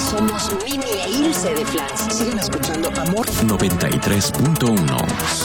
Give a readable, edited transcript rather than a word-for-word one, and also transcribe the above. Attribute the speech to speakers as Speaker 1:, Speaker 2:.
Speaker 1: Somos Mimi e Ilse de Flans. Siguen escuchando Amor
Speaker 2: 93.1.